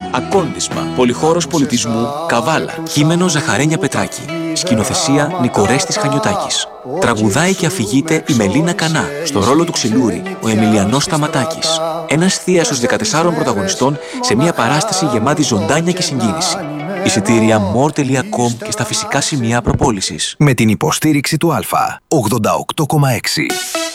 Ακόντισμα. Πολυχώρος πολιτισμού Καβάλα. Κείμενο Ζαχαρένια Πετράκη. Σκηνοθεσία Νικορέστης Χανιωτάκης. Τραγουδάει και αφηγείται η Μελίνα Κανά. Στο ρόλο του Ξυλούρη, ο Εμιλιανός Σταματάκης. Ένας θίασος 14 πρωταγωνιστών σε μια παράσταση γεμάτη ζωντάνια και συγκίνηση. Εισιτήρια more.com και στα φυσικά σημεία προπόλησης. Με την υποστήριξη του Α. 88,6.